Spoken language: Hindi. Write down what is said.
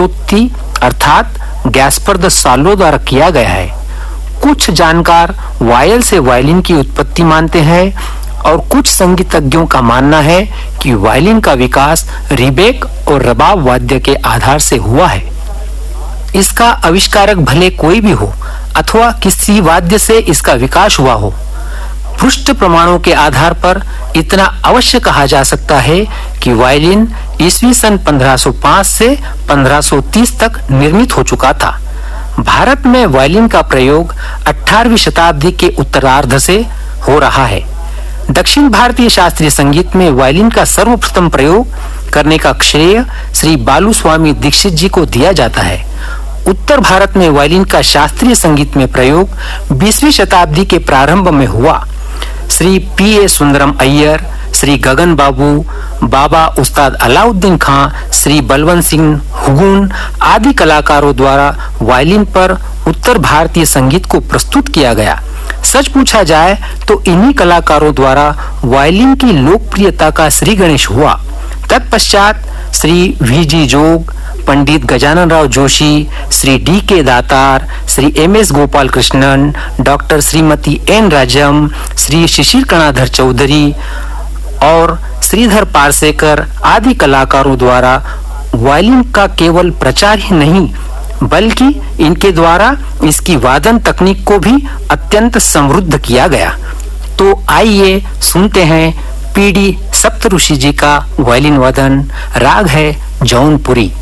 बार्टोलोत्ती अर्थात गैस्पर द सालो द्वारा किया गया है। कुछ जानकार वायल से वायलिन की उत्पत्ति मानते हैं और कुछ संगीतज्ञों का मानना है कि वायलिन का विकास रिबेक और रबाब वाद्य के आधार से हुआ है। इसका आविष्कारक भले कोई भी हो अथवा किसी वाद्य से इसका विकास हुआ हो, पृष्ठ प्रमाणों के आधार पर इतना अवश्य कहा जा सकता है कि वायलिन ईस्वी सन 1505 से 1530 तक निर्मित हो चुका था। भारत में वायलिन का प्रयोग 18वीं शताब्दी के उत्तरार्ध से हो रहा है। दक्षिण भारतीय शास्त्रीय संगीत में वायलिन का सर्वप्रथम प्रयोग करने का श्रेय श्री बालूस्वामी दीक्षित जी को दिया जाता है। उत्तर भारत में वायलिन का शास्त्रीय संगीत में प्रयोग 20वीं शताब्दी के प्रारंभ में हुआ। श्री P.A. सुंदरम अय्यर, श्री गगन बाबू, बाबा उस्ताद अलाउद्दीन खां, श्री बलवंत सिंह हुगुन आदि कलाकारों द्वारा वायलिन पर उत्तर भारतीय संगीत को प्रस्तुत किया गया। सच पूछा जाए तो इन्हीं कलाकारों द्वारा वायलिन की लोकप्रियता का श्री गणेश हुआ। तत्पश्चात श्री V.G. जोग, पंडित गजानन राव जोशी, श्री D.K. दातार, Shri M.S. Gopal Krishnan, doctor Shrimati N. राजम, श्री शिशिर कणाधर चौधरी और श्रीधर पारसेकर आदि कलाकारों द्वारा वायलिन का केवल प्रचार ही नहीं बल्कि इनके द्वारा इसकी वादन तकनीक को भी अत्यंत समृद्ध किया गया। तो आइए सुनते हैं P.D. सप्तऋषि जी का वायलिन वादन। राग है जौनपुरी।